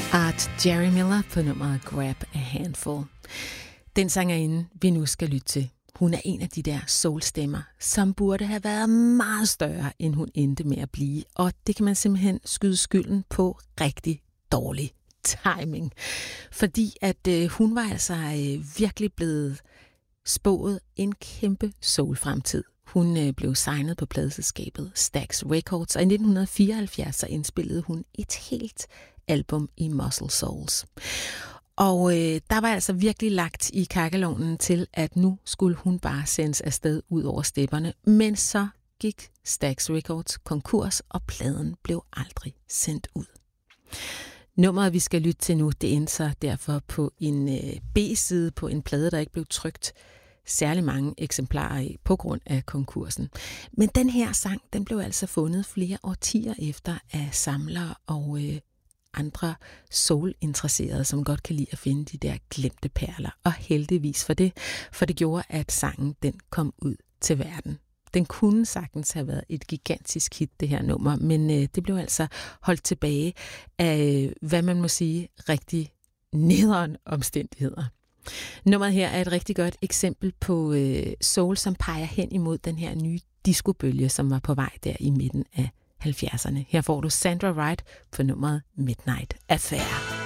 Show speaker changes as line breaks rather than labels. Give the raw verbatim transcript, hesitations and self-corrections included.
Art Jerry Miller på nummeret Grab a Handful. Den sangerinde, vi nu skal lytte til, hun er en af de der soulstemmer, som burde have været meget større, end hun endte med at blive. Og det kan man simpelthen skyde skylden på rigtig dårlig timing. Fordi at øh, hun var altså øh, virkelig blevet spået en kæmpe soul-fremtid. Hun øh, blev signet på pladeselskabet Stax Records, og i nitten fireoghalvfjerds så indspillede hun et helt album i Muscle Souls. Og øh, der var altså virkelig lagt i kakkelovnen til, at nu skulle hun bare sendes afsted ud over stepperne. Men så gik Stax Records konkurs, og pladen blev aldrig sendt ud. Nummeret, vi skal lytte til nu, det endte så derfor på en øh, B-side på en plade, der ikke blev trykt særlig mange eksemplarer af på grund af konkursen. Men den her sang, den blev altså fundet flere årtier efter af samlere og øh, andre soul-interesserede, som godt kan lide at finde de der glemte perler. Og heldigvis for det, for det gjorde, at sangen den kom ud til verden. Den kunne sagtens have været et gigantisk hit, det her nummer, men øh, det blev altså holdt tilbage af, hvad man må sige, rigtig nederen omstændigheder. Nummeret her er et rigtig godt eksempel på øh, soul, som peger hen imod den her nye discobølge, som var på vej der i midten af halvfjerdserne. Her får du Sandra Wright på nummeret Midnight Affair.